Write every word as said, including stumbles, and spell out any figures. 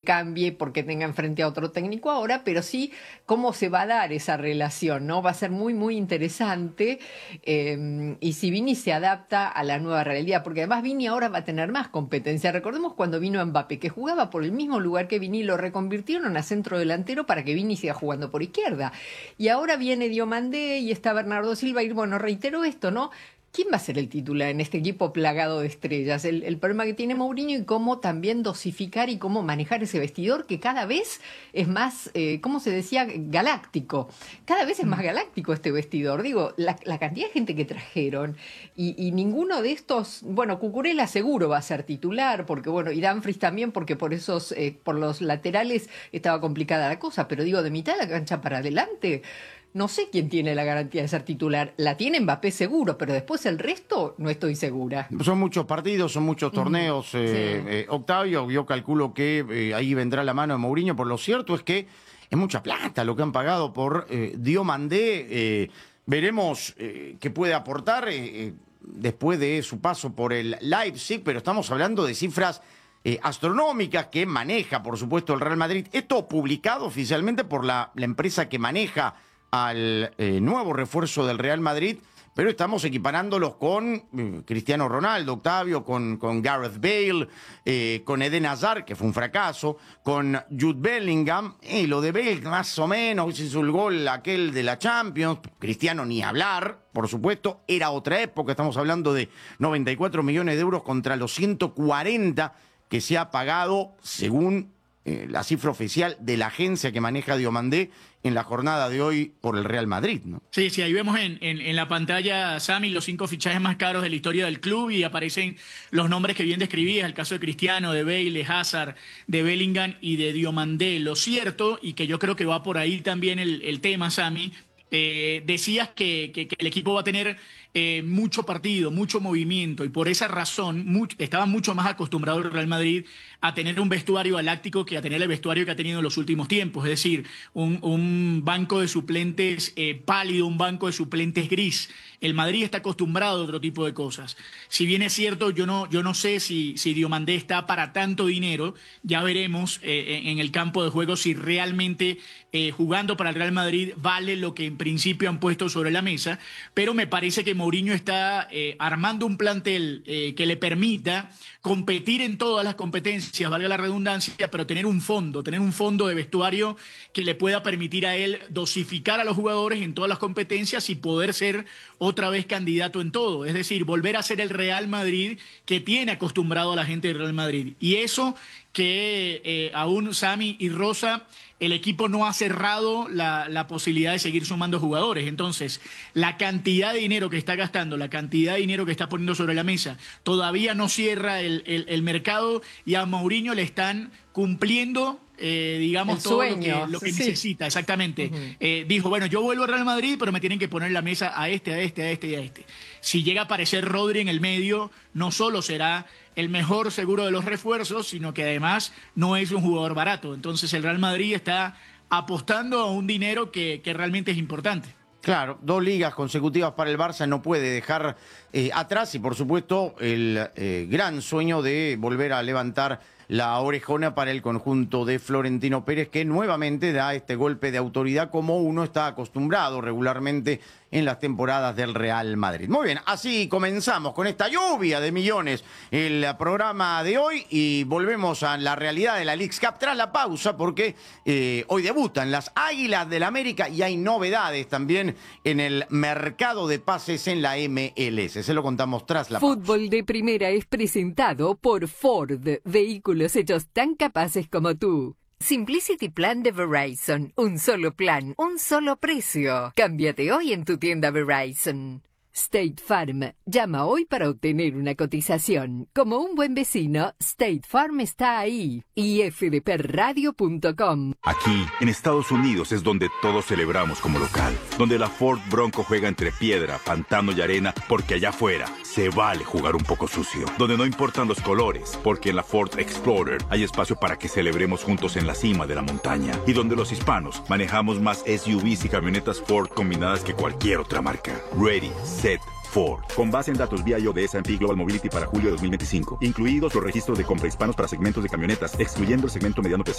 cambie porque tenga enfrente a otro técnico ahora, pero sí cómo se va a dar esa relación, ¿no? Va a ser muy, muy interesante eh, y si Vini se adapta a la nueva realidad, porque además Vini ahora va a tener más competencia. Recordemos cuando vino Mbappé, que jugaba por el mismo lugar que Vini, lo reconvirtieron a centro delantero para que Vini siga jugando por izquierda. Y ahora viene Diomandé y está Bernardo Silva, y bueno, reitero esto, ¿no? ¿Quién va a ser el titular en este equipo plagado de estrellas? El, el problema que tiene Mourinho y cómo también dosificar y cómo manejar ese vestidor que cada vez es más, eh, ¿cómo se decía? Galáctico. Cada vez es más galáctico este vestidor. Digo, la, la cantidad de gente que trajeron y, y ninguno de estos, bueno, Cucurella seguro va a ser titular, porque bueno, y Dumfries también, porque por esos, eh, por los laterales estaba complicada la cosa, pero digo, de mitad de la cancha para adelante, no sé quién tiene la garantía de ser titular. La tiene Mbappé seguro, pero después el resto no estoy segura. Son muchos partidos, son muchos torneos. Mm, eh, sí. eh, Octavio, yo calculo que eh, ahí vendrá la mano de Mourinho, por lo cierto es que es mucha plata lo que han pagado por eh, Diomandé. Eh, veremos eh, qué puede aportar eh, después de su paso por el Leipzig, pero estamos hablando de cifras eh, astronómicas que maneja, por supuesto, el Real Madrid. Esto publicado oficialmente por la, la empresa que maneja al eh, nuevo refuerzo del Real Madrid, pero estamos equiparándolos con eh, Cristiano Ronaldo, Octavio, con, con Gareth Bale, eh, con Eden Hazard, que fue un fracaso, con Jude Bellingham, y lo de Bale más o menos, hizo el gol aquel de la Champions, Cristiano ni hablar, por supuesto, era otra época, estamos hablando de noventa y cuatro millones de euros contra los ciento cuarenta que se ha pagado, según eh, la cifra oficial de la agencia que maneja Diomandé, en la jornada de hoy por el Real Madrid, ¿no? Sí, sí, ahí vemos en, en, en la pantalla, Sammy, los cinco fichajes más caros de la historia del club y aparecen los nombres que bien describías, el caso de Cristiano, de Bale, de Hazard, de Bellingham y de Diomandé. Lo cierto, y que yo creo que va por ahí también el, el tema, Sammy, eh, decías que, que, que el equipo va a tener eh, mucho partido, mucho movimiento, y por esa razón mucho, estaba mucho más acostumbrado el Real Madrid a tener un vestuario galáctico que a tener el vestuario que ha tenido en los últimos tiempos, es decir, un, un banco de suplentes eh, pálido, un banco de suplentes gris. El Madrid está acostumbrado a otro tipo de cosas. Si bien es cierto, yo no, yo no sé si, si Diomandé está para tanto dinero, ya veremos eh, en el campo de juego si realmente eh, jugando para el Real Madrid vale lo que en principio han puesto sobre la mesa, pero me parece que Mourinho está eh, armando un plantel eh, que le permita competir en todas las competencias, valga la redundancia, pero tener un fondo, tener un fondo de vestuario que le pueda permitir a él dosificar a los jugadores en todas las competencias y poder ser otra vez candidato en todo. Es decir, volver a ser el Real Madrid que tiene acostumbrado a la gente del Real Madrid. Y eso que eh, aún Sammy y Rosa, el equipo no ha cerrado la, la posibilidad de seguir sumando jugadores. Entonces, la cantidad de dinero que está gastando, la cantidad de dinero que está poniendo sobre la mesa, todavía no cierra el, el, el mercado y a Mourinho le están cumpliendo Eh, digamos, el todo sueño, lo que, lo que sí. necesita, exactamente. Uh-huh. Eh, dijo, bueno, yo vuelvo al Real Madrid, pero me tienen que poner en la mesa a este, a este, a este y a este. Si llega a aparecer Rodri en el medio, no solo será el mejor seguro de los refuerzos, sino que además no es un jugador barato. Entonces el Real Madrid está apostando a un dinero que, que realmente es importante. Claro, dos ligas consecutivas para el Barça no puede dejar eh, atrás y por supuesto el eh, gran sueño de volver a levantar la orejona para el conjunto de Florentino Pérez, que nuevamente da este golpe de autoridad como uno está acostumbrado regularmente en las temporadas del Real Madrid. Muy bien, así comenzamos con esta lluvia de millones el programa de hoy y volvemos a la realidad de la Leagues Cup tras la pausa porque eh, hoy debutan las Águilas del América y hay novedades también en el mercado de pases en la M L S. Se lo contamos tras la pausa. Fútbol de Primera es presentado por Ford, vehículos hechos tan capaces como tú. Simplicity Plan de Verizon. Un solo plan, un solo precio. Cámbiate hoy en tu tienda Verizon. State Farm. Llama hoy para obtener una cotización. Como un buen vecino, State Farm está ahí. y f d p radio punto com. Aquí, en Estados Unidos, es donde todos celebramos como local. Donde la Ford Bronco juega entre piedra, pantano y arena, porque allá afuera se vale jugar un poco sucio. Donde no importan los colores, porque en la Ford Explorer hay espacio para que celebremos juntos en la cima de la montaña. Y donde los hispanos manejamos más S U Vs y camionetas Ford combinadas que cualquier otra marca. Ready, set, Ford. Con base en datos V I O de S and P Global Mobility para julio de dos mil veinticinco. Incluidos los registros de compra hispanos para segmentos de camionetas, excluyendo el segmento mediano pesado.